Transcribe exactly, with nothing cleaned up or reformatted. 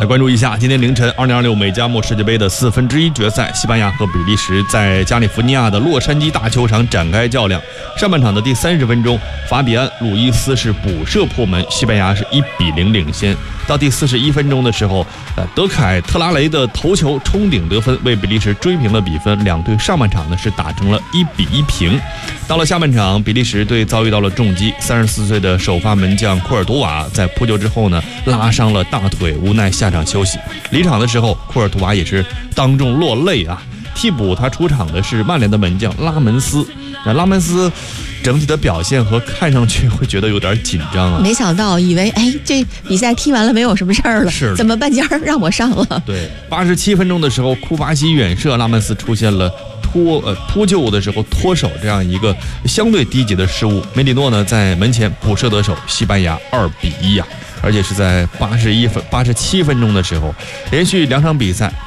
来关注一下今天凌晨二零二六美加墨世界杯的四分之一决赛，西班牙和比利时在加利福尼亚的洛杉矶大球场展开较量。上半场的第三十分钟，法比安·路易斯是补射破门，西班牙是一比零领先。到第四十一分钟的时候，呃，德凯特拉雷的头球冲顶得分，为比利时追平了比分。两队上半场呢是打成了一比一平。到了下半场，比利时队遭遇到了重击，三十四岁的首发门将库尔图瓦在扑救之后呢拉伤了大腿，无奈下场休息。离场的时候，库尔图瓦也是当众落泪啊。替补他出场的是曼联的门将拉门斯，那拉门斯整体的表现和看上去会觉得有点紧张啊。 没想到，以为哎这比赛踢完了没有什么事儿了， 是怎么半截让我上了？ 对，八十七分钟的时候，库巴西远射，拉门斯出现了脱呃扑救的时候脱手这样一个相对低级的失误。梅里诺呢在门前补射得手，西班牙二比一啊，而且是在八十一分八十七分钟的时候，连续两场比赛